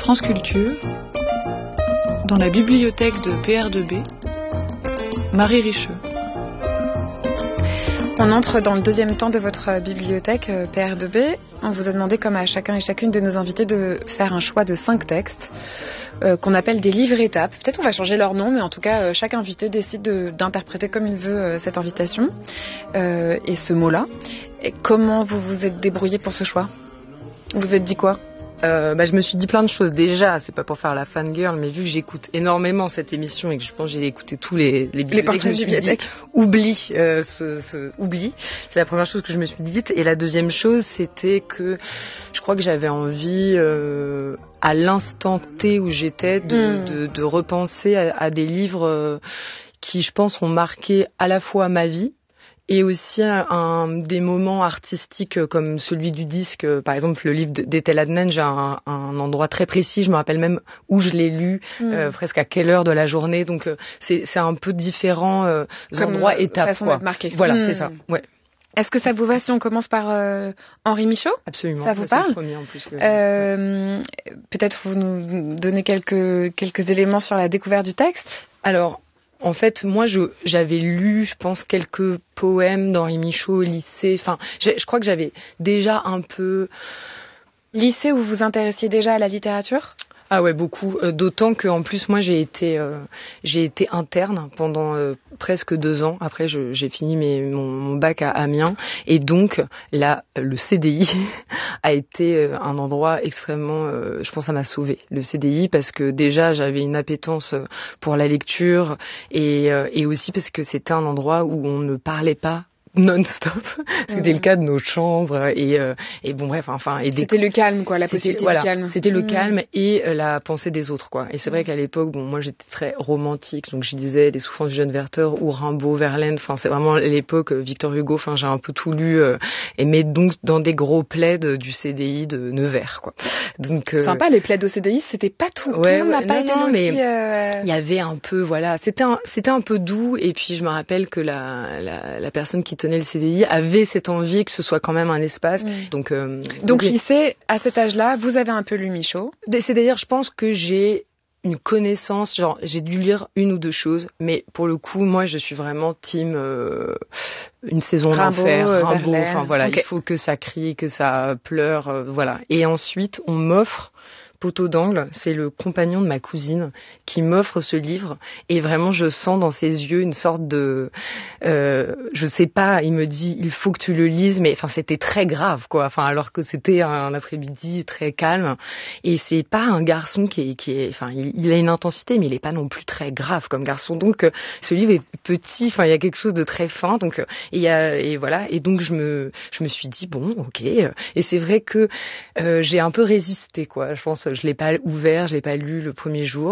France Culture, dans la bibliothèque de PR2B, Marie Richeux. On entre dans le deuxième temps de votre bibliothèque PR2B. On vous a demandé, comme à chacun et chacune de nos invités, de faire un choix de 5 textes qu'on appelle des livres-étapes. Peut-être on va changer leur nom, mais en tout cas, chaque invité décide d'interpréter comme il veut cette invitation et ce mot-là. Et comment vous vous êtes débrouillé pour ce choix ? Vous vous êtes dit quoi ? Je me suis dit plein de choses. Déjà, c'est pas pour faire la fangirl, mais vu que j'écoute énormément cette émission et que je pense que j'ai écouté tous les portraits de bibliothèque. Oublie, oublie. C'est la première chose que je me suis dite. Et la deuxième chose, c'était que je crois que j'avais envie, à l'instant T où j'étais, de repenser à des livres qui, je pense, ont marqué à la fois ma vie, et aussi des moments artistiques comme celui du disque. Par exemple, le livre d'Ethel Adnan, j'ai un endroit très précis, je me rappelle même où je l'ai lu, presque à quelle heure de la journée. Donc c'est un peu différents endroits, étapes. Façon d'être marqué. Voilà, c'est ça. Ouais. Est-ce que ça vous va si on commence par Henri Michaud ? Absolument. Ça vous parle ? C'est le premier en plus que peut-être vous nous donnez quelques éléments sur la découverte du texte ? Alors, en fait, moi, j'avais lu, je pense, quelques poèmes d'Henri Michaud au lycée. Enfin, je crois que j'avais déjà un peu... Lycée où vous vous intéressiez déjà à la littérature ? Ah ouais, beaucoup. D'autant que, en plus, moi, j'ai été interne pendant presque 2 ans. Après, j'ai fini mon bac à Amiens, et donc là, le CDI a été un endroit extrêmement. Je pense, ça m'a sauvée, le CDI, parce que déjà, j'avais une appétence pour la lecture, et aussi parce que c'était un endroit où on ne parlait pas non-stop. C'était le cas de nos chambres et bon bref, enfin, et c'était le calme, quoi, la possibilité du calme. C'était le calme et la pensée des autres, quoi. Et c'est vrai qu'à l'époque, bon, moi j'étais très romantique, donc je disais Les Souffrances du jeune Werther ou Rimbaud, Verlaine. Enfin, c'est vraiment l'époque Victor Hugo. Enfin, j'ai un peu tout lu, mais donc dans des gros plaids du CDI de Nevers, quoi. Donc sympa, les plaids au CDI, c'était pas tout. Tout le monde n'a pas été aussi. Mais il y avait un peu, voilà, c'était un peu doux. Et puis je me rappelle que la personne qui tenait le CDI avait cette envie que ce soit quand même un espace. Donc lycée, à cet âge-là, vous avez un peu lu Michaud. C'est d'ailleurs, je pense que j'ai une connaissance, genre j'ai dû lire 1 ou 2 choses, mais pour le coup, moi je suis vraiment team Une saison d'enfer, Rimbaud, enfin voilà, okay. Il faut que ça crie, que ça pleure, voilà. Et ensuite, on m'offre Poteau d'angle, c'est le compagnon de ma cousine qui m'offre ce livre, et vraiment je sens dans ses yeux une sorte de je sais pas, il me dit il faut que tu le lises, mais enfin c'était très grave, quoi, enfin alors que c'était un après-midi très calme, et c'est pas un garçon qui est enfin il a une intensité, mais il est pas non plus très grave comme garçon, donc ce livre est petit, enfin il y a quelque chose de très fin, donc et voilà, et donc je me suis dit bon, OK, et c'est vrai que j'ai un peu résisté, quoi. Je pense je l'ai pas ouvert, je l'ai pas lu le premier jour.